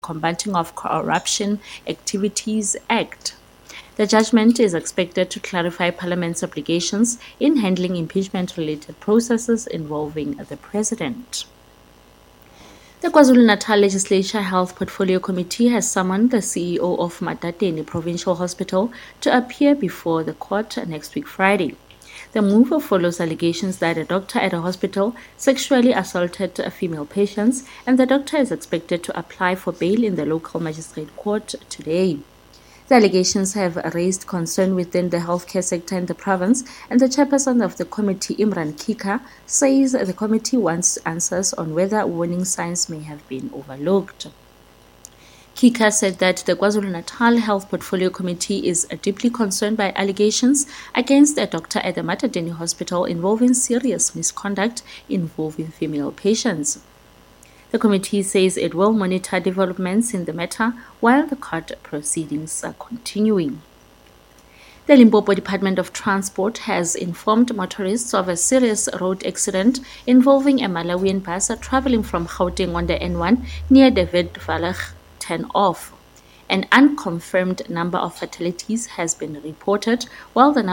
Combating of Corruption Activities Act. The judgment is expected to clarify Parliament's obligations in handling impeachment-related processes involving the President. The KwaZulu-Natal Legislature Health Portfolio Committee has summoned the CEO of Matateni Provincial Hospital to appear before the court next week Friday. The move follows allegations that a doctor at a hospital sexually assaulted female patients, and the doctor is expected to apply for bail in the local magistrate court today. The allegations have raised concern within the healthcare sector in the province, and the chairperson of the committee, Imran Kika, says the committee wants answers on whether warning signs may have been overlooked. Kika said that the KwaZulu-Natal Health Portfolio Committee is deeply concerned by allegations against a doctor at the Matateni Hospital involving serious misconduct involving female patients. The committee says it will monitor developments in the matter while the court proceedings are continuing. The Limpopo Department of Transport has informed motorists of a serious road accident involving a Malawian bus traveling from Gauteng on the N1 near the Witwatersrand turn-off. An unconfirmed number of fatalities has been reported, while the